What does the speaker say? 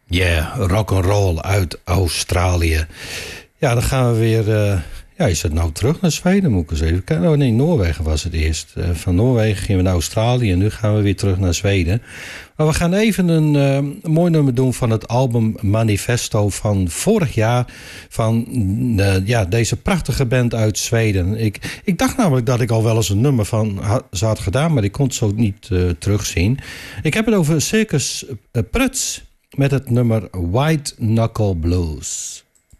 Yeah, rock'n'roll uit Australië. Ja, dan gaan we weer... is het nou terug naar Zweden, moet ik eens even kijken. Oh nee, Noorwegen was het eerst. Van Noorwegen gingen we naar Australië en nu gaan we weer terug naar Zweden. Maar we gaan even een mooi nummer doen van het album Manifesto van vorig jaar. Van deze prachtige band uit Zweden. Ik dacht namelijk dat ik al wel eens een nummer van ze had gedaan, maar ik kon het zo niet terugzien. Ik heb het over Circus Pruts met het nummer White Knuckle Blues.